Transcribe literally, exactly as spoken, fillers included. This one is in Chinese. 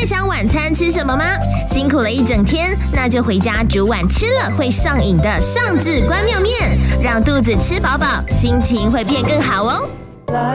在想晚餐吃什么吗？辛苦了一整天，那就回家煮碗吃了会上瘾的上至关庙面，让肚子吃饱饱，心情会变更好哦。